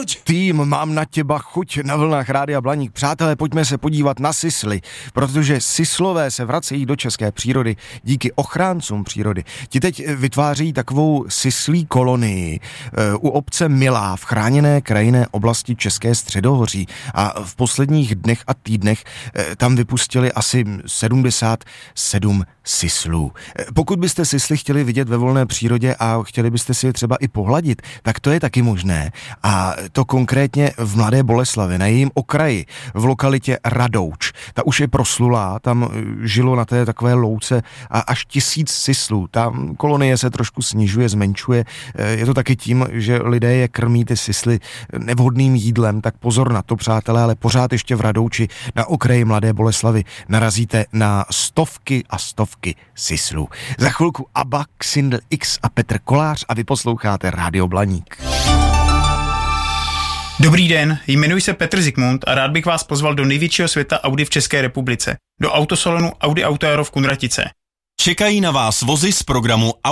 Tým, mám na těba chuť na vlnách Rádia Blaník. Přátelé, pojďme se podívat na sisly, protože sislové se vracejí do české přírody díky ochráncům přírody. Ti teď vytváří takovou sislí kolonii u obce Milá v chráněné krajinné oblasti České středohoří a v posledních dnech a týdnech tam vypustili asi 77 sislů. Pokud byste sisly chtěli vidět ve volné přírodě a chtěli byste si je třeba i pohladit, tak to je taky možné. A to konkrétně v Mladé Boleslavi, na jejím okraji, v lokalitě Radouč. Ta už je proslulá, tam žilo na té takové louce a až 1000 sislů. Ta kolonie se trošku snižuje, zmenšuje. Je to taky tím, že lidé je krmí ty sisly nevhodným jídlem, tak pozor na to, přátelé, ale pořád ještě v Radouči na okraji Mladé Boleslavy narazíte na stovky a stovky sislů. Za chvilku ABBA, Xindl X a Petr Kolář a vy posloucháte Rádio Blaník. Dobrý den, jmenuji se Petr Zikmund a rád bych vás pozval do největšího světa Audi v České republice, do autosalonu Audi Auto Aero v Kunratice. Čekají na vás vozy z programu